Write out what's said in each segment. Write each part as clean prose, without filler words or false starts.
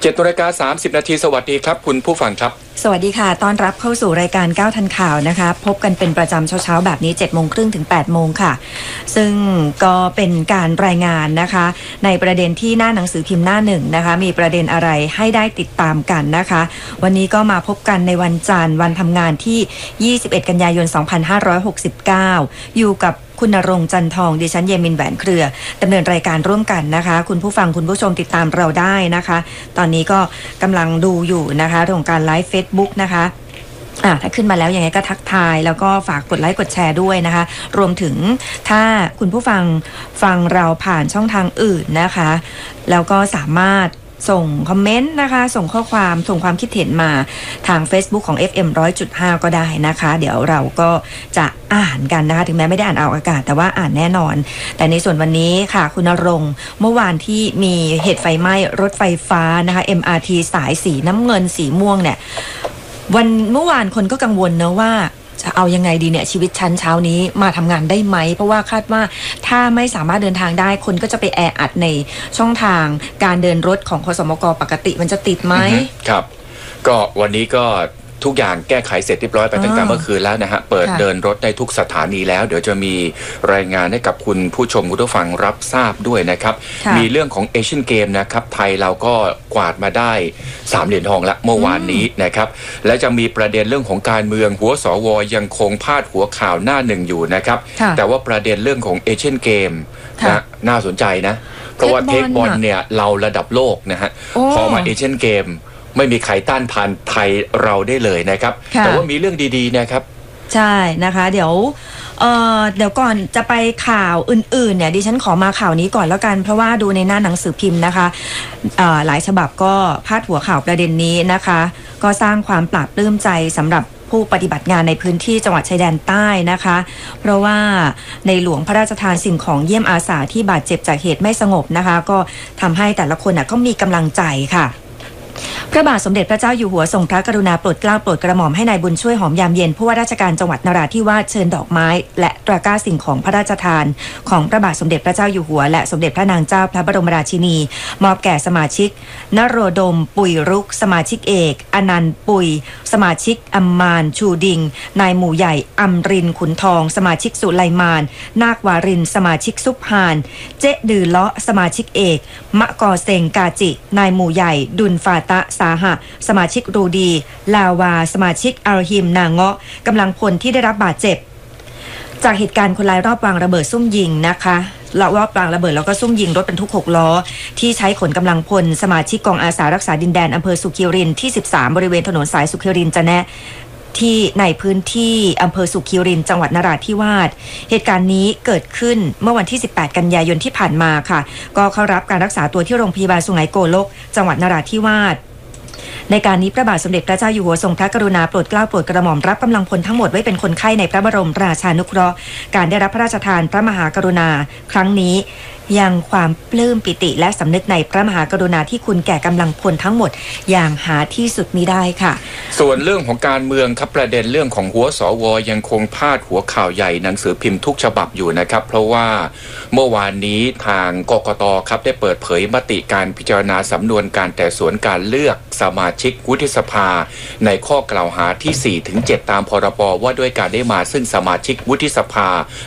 7:30 นาทีสวัสดีครับคุณผู้ฟังครับสวัสดีค่ะต้อนรับเข้าสู่รายการ9ทันข่าวนะคะพบกันเป็นประจำเช้าๆแบบนี้ 7:30 ถึง 8:00 ค่ะซึ่งก็เป็นการรายงานนะคะในประเด็นที่หน้าหนังสือพิมพ์หน้าหนึ่งนะคะมีประเด็นอะไรให้ได้ติดตามกันนะคะวันนี้ก็มาพบกันในวันจันทร์วันทำงานที่21กันยายน2569อยู่กับคุณณรงค์จันทองดิฉันเยมินแหวนเครือดำเนินรายการร่วมกันนะคะคุณผู้ฟังคุณผู้ชมติดตามเราได้นะคะตอนนี้ก็กำลังดูอยู่นะคะตรงการไลฟ์ Facebook นะคะถ้าขึ้นมาแล้วยังไงก็ทักทายแล้วก็ฝากกดไลค์กดแชร์ด้วยนะคะรวมถึงถ้าคุณผู้ฟังเราผ่านช่องทางอื่นนะคะแล้วก็สามารถส่งคอมเมนต์นะคะส่งข้อความส่งความคิดเห็นมาทาง Facebook ของ FM 100.5 ก็ได้นะคะเดี๋ยวเราก็จะอ่านกันนะคะถึงแม้ไม่ได้อ่านออกอากาศแต่ว่าอ่านแน่นอนแต่ในส่วนวันนี้ค่ะคุณณรงค์เมื่อวานที่มีเหตุไฟไหม้รถไฟฟ้านะคะ MRT สายสีน้ำเงินสีม่วงเนี่ยวันเมื่อวานคนก็กังวลนะว่าจะเอายังไงดีเนี่ยชีวิตชั้นเช้านี้มาทำงานได้ไหมเพราะว่าคาดว่าถ้าไม่สามารถเดินทางได้คนก็จะไปแออัดในช่องทางการเดินรถของคสมกปกติมันจะติดไหมครับก็วันนี้ก็ทุกอย่างแก้ไขเสร็จเรียบร้อยไปตั้งแต่เมื่อคืนแล้วนะฮะเปิดเดินรถได้ทุกสถานีแล้วเดี๋ยวจะมีรายงานให้กับคุณผู้ชมคุณผู้ฟังรับทราบด้วยนะครับมีเรื่องของเอเชียนเกมนะครับไทยเราก็กวาดมาได้3 เหรียญทองละเมื่อวานนี้นะครับและจะมีประเด็นเรื่องของการเมืองหัวสวยังคงพาดหัวข่าวหน้าหนึ่งอยู่นะครับแต่ว่าประเด็นเรื่องของเอเชียนเกมนะน่าสนใจนะเพราะว่าเทคบอลเนี่ยเราระดับโลกนะฮะพอมาเอเชียนเกมไม่มีใครต้านทานไทยเราได้เลยนะครับแต่ว่ามีเรื่องดีๆนะครับใช่นะคะเดี๋ยวก่อนจะไปข่าวอื่นๆเนี่ยดิฉันขอมาข่าวนี้ก่อนแล้วกันเพราะว่าดูในหน้าหนังสือพิมพ์นะคะหลายฉบับก็พาดหัวข่าวประเด็นนี้นะคะก็สร้างความปลาบปลื้มใจสำหรับผู้ปฏิบัติงานในพื้นที่จังหวัดชายแดนใต้นะคะเพราะว่าในหลวงพระราชทานสิ่งของเยี่ยมอาสาที่บาดเจ็บจากเหตุไม่สงบนะคะก็ทำให้แต่ละคนก็มีกำลังใจค่ะพระบาทสมเด็จพระเจ้าอยู่หัวทรงพระกรุณาโปรดเกล้าโปรดกระหม่อมให้นายบุญช่วยหอมยามเย็นผู้ว่าราชการจังหวัดนราธิวาสเชิญดอกไม้และตะกร้าสิ่งของพระราชทานของพระบาทสมเด็จพระเจ้าอยู่หัวและสมเด็จพระนางเจ้าพระบรมราชินีมอบแก่สมาชิกนโรดมปุยรุกสมาชิกเอกอนันต์ปุยสมาชิกอัมมานชูดิงนายหมู่ใหญ่อัมรินขุนทองสมาชิกสุไลมานนาควารินสมาชิกซุปฮานเจ๊ดือเลาะสมาชิกเอกมะกอเซงกาจินายหมู่ใหญ่ดุลฟาตะสาหะสมาชิกรูดีลาวาสมาชิกอัลฮิมนางเงาะกำลังพลที่ได้รับบาดเจ็บจากเหตุการณ์คนร้ายรอบวางระเบิดซุ่มยิงนะคะรอบวางระเบิดแล้วก็ซุ่มยิงรถบรรทุก6 ล้อที่ใช้ขนกำลังพลสมาชิกกองอาสารักษาดินแดนอำเภอสุขิรินที่13บริเวณถนนสายสุขิรินจะแนะที่ในพื้นที่อำเภอสุขิรินจังหวัดนราธิวาสเหตุการณ์นี้เกิดขึ้นเมื่อวันที่18กันยายนที่ผ่านมาค่ะก็เข้ารับการรักษาตัวที่โรงพยาบาลสุไหงโกลกจังหวัดนราธิวาสในการนี้พระบาทสมเด็จพระเจ้าอยู่หัวทรงพระกรุณาโปรดเกล้าโปรดกระหม่อมรับกำลังพลทั้งหมดไว้เป็นคนไข้ในพระบรมราชานุเคราะห์การได้รับพระราชทานพระมหากรุณาครั้งนี้ยังความปลื้มปิติและสำนึกในพระมหากรุณาที่คุณแก่กำลังพลทั้งหมดอย่างหาที่สุดมิได้ค่ะส่วนเรื่องของการเมืองครับประเด็นเรื่องของหัวสวยังคงพาดหัวข่าวใหญ่หนังสือพิมพ์ทุกฉบับอยู่นะครับเพราะว่าเมื่อวานนี้ทางกกต.ครับได้เปิดเผยมติการพิจารณาสำนวนการไต่สวนการเลือกสมาชิกวุฒิสภาในข้อกล่าวหาที่ 4-7 ตามพรบว่าด้วยการได้มาซึ่งสมาชิกวุฒิสภา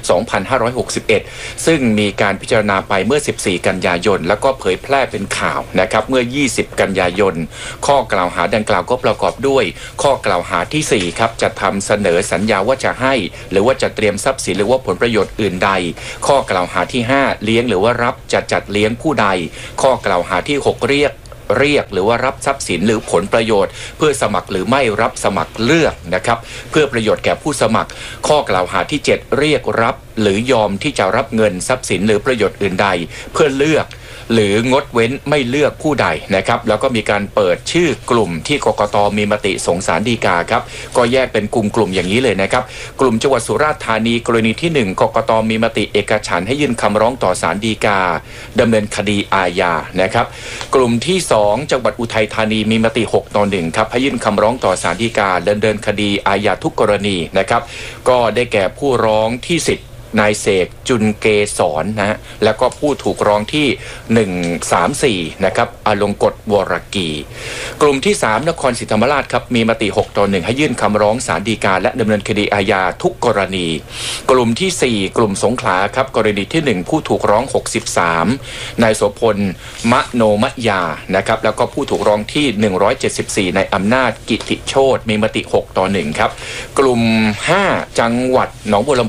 2561 ซึ่งมีการพิจารณาไปเมื่อ 14 กันยายนแล้วก็เผยแพร่เป็นข่าวนะครับเมื่อ 20 กันยายนข้อกล่าวหาดังกล่าวก็ประกอบด้วยข้อกล่าวหาที่ 4 ครับจะทำเสนอสัญญาว่าจะให้หรือว่าจะเตรียมทรัพย์สินหรือว่าผลประโยชน์อื่นใดข้อกล่าวหาที่ 5 เลี้ยงหรือว่ารับจัดเลี้ยงผู้ใดข้อกล่าวหาที่ 6 เรียกหรือว่ารับทรัพย์สินหรือผลประโยชน์เพื่อสมัครหรือไม่รับสมัครเลือกนะครับเพื่อประโยชน์แก่ผู้สมัครข้อกล่าวหาที่ 7 เรียกรับหรือยอมที่จะรับเงินทรัพย์สินหรือประโยชน์อื่นใดเพื่อเลือกหรืองดเว้นไม่เลือกผู้ใดนะครับแล้วก็มีการเปิดชื่อกลุ่มที่กกต.มีมติส่งศาลฎีกาครับก็แยกเป็นกลุ่มอย่างนี้เลยนะครับกลุ่มจังหวัดสุราษฎร์ธานีกรณีที่1กกต.มีมติเอกฉันท์ให้ยื่นคำร้องต่อศาลฎีกาดำเนินคดีอาญานะครับกลุ่มที่2จังหวัดอุทัยธานีมีมติ6-1ครับให้ยื่นคำร้องต่อศาลฎีกาดำเนินคดีอาญาทุกกรณีนะครับก็ได้แก่ผู้ร้องที่10 นายเสกจุนเกษรนะฮะแล้วก็ผู้ถูกร้องที่134นะครับอลงกฎวรกีกลุ่มที่3นครศรีธรรมราชครับมีมติ6-1ให้ยื่นคำร้องศาลฎีกาและดำเนินคดีอาญาทุกกรณีกลุ่มที่4กลุ่มสงขลาครับกรณีที่1ผู้ถูกร้อง63นายโสพลมโนมยานะครับแล้วก็ผู้ถูกร้องที่174ในอำนาจกิติโชติมีมติ6-1ครับกลุ่ม5จังหวัดหนองบัวล